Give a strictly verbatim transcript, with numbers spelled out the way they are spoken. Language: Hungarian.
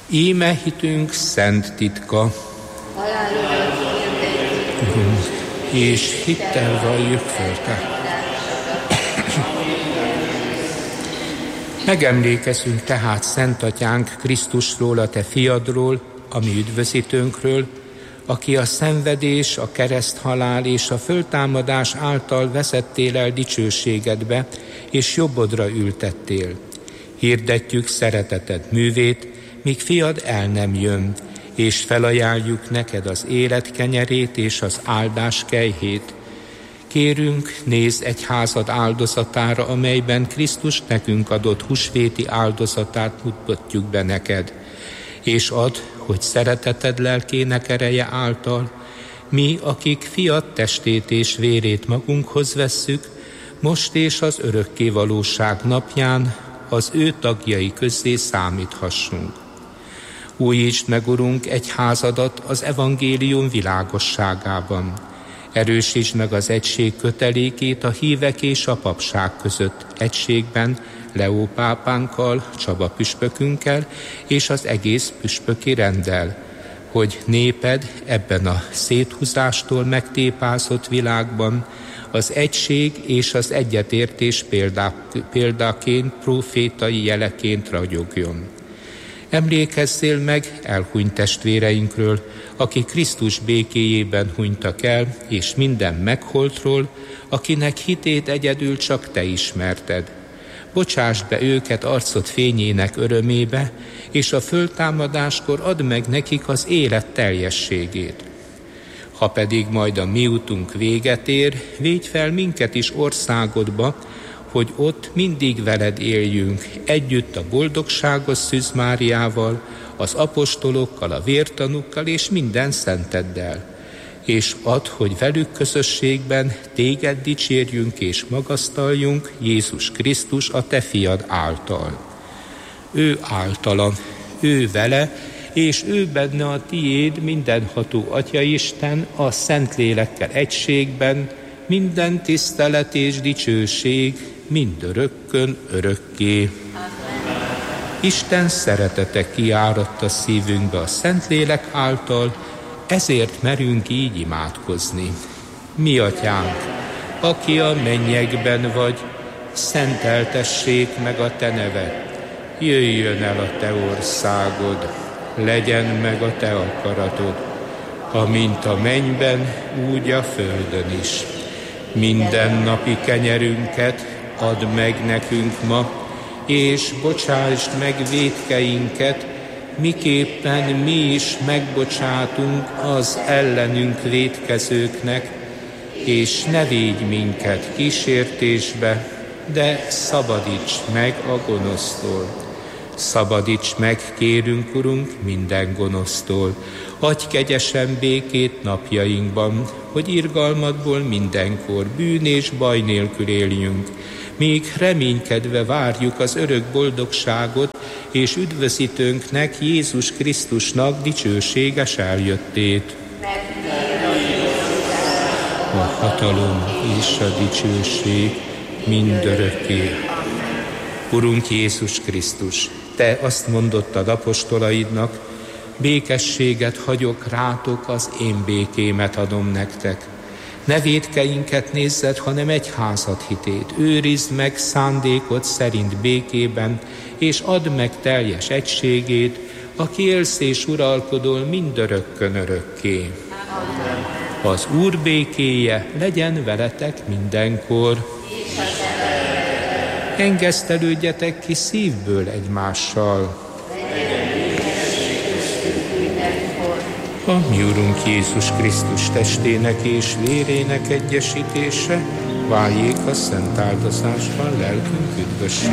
Íme hitünk szent titka, és hittel valljuk föl te. Megemlékezünk tehát Szent Atyánk Krisztusról, a te fiadról, a mi üdvözítőnkről, aki a szenvedés, a kereszthalál és a föltámadás által vezettél el dicsőségedbe, és jobbodra ültettél. Hirdetjük szereteted művét, míg fiad el nem jön, és felajánljuk neked az élet kenyerét és az áldás kejhét. Kérünk, nézz egyházad áldozatára, amelyben Krisztus nekünk adott húsvéti áldozatát mutatjuk be neked, és add, hogy szereteted lelkének ereje által, mi, akik fiad testét és vérét magunkhoz vesszük, most és az örökké valóság napján az ő tagjai közé számíthassunk. Újítsd meg, Urunk, egyházadat az evangélium világosságában. Erősítsd meg az egység kötelékét a hívek és a papság között egységben, Leó pápánkkal, Csaba püspökünkkel és az egész püspöki renddel, hogy néped ebben a széthúzástól megtépázott világban az egység és az egyetértés példáként, profétai jeleként ragyogjon. Emlékezzél meg elhunyt testvéreinkről, akik Krisztus békéjében hunytak el, és minden megholtról, akinek hitét egyedül csak te ismerted. Bocsásd be őket arcod fényének örömébe, és a föltámadáskor add meg nekik az élet teljességét. Ha pedig majd a mi utunk véget ér, védj fel minket is országodba, hogy ott mindig veled éljünk, együtt a boldogságos Szűz Máriával, az apostolokkal, a vértanúkkal és minden szenteddel. És add, hogy velük közösségben téged dicsérjünk és magasztaljunk, Jézus Krisztus, a te fiad által. Ő általa, ő vele, és ő benne a tiéd, mindenható Atyaisten, a Szentlélekkel egységben, minden tisztelet és dicsőség, mindörökkön örökké. Amen. Isten szeretete kiáradt a szívünkbe a Szentlélek által, ezért merünk így imádkozni. Mi Atyánk, aki a mennyekben vagy, szenteltessék meg a te neved. Jöjjön el a te országod, legyen meg a te akaratod, amint a mennyben, úgy a földön is. Mindennapi kenyerünket add meg nekünk ma, és bocsásd meg vétkeinket, miképpen mi is megbocsátunk az ellenünk vétkezőknek, és ne védj minket kísértésbe, de szabadíts meg a gonosztól. Szabadíts meg, kérünk, Urunk, minden gonosztól. Adj kegyesen békét napjainkban, hogy irgalmadból mindenkor bűn és baj nélkül éljünk, míg reménykedve várjuk az örök boldogságot, és üdvözítőnknek, Jézus Krisztusnak dicsőséges eljöttét. A hatalom és a dicsőség mindörökké. Urunk Jézus Krisztus, te azt mondottad apostolaidnak, békességet hagyok rátok, az én békémet adom nektek. Ne vétkeinket nézzed, hanem egyházad hitét. Őrizd meg szándékod szerint békében, és add meg teljes egységét, aki élsz és uralkodol mindörökkön örökké. Az Úr békéje legyen veletek mindenkor. Engesztelődjetek ki szívből egymással. A mi Urunk Jézus Krisztus testének és vérének egyesítése váljék a szent áldozásban lelkünk üdvösségére.